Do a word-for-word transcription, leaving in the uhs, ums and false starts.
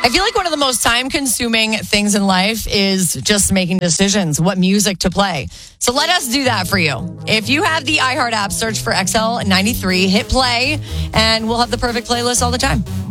I feel like one of the most time-consuming things in life is just making decisions, what music to play. So let us do that for you. If you have the iHeart app, search for X L ninety-three, hit play, and we'll have the perfect playlist all the time.